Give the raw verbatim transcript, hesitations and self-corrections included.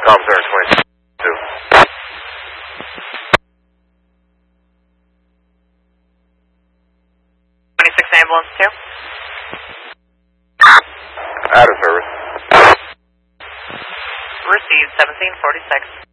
Com center twenty-two. twenty-six ambulance two. Out of service. Received seventeen forty-six.